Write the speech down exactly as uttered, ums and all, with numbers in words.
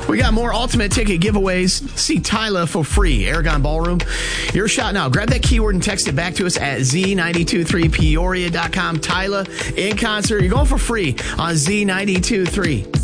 We got more ultimate ticket giveaways. See Tyla for free. Aragon Ballroom. Your shot now. Grab that keyword and text it back to us at Z nine two three Peoria dot com. Tyla in concert. You're going for free on Z nine two three.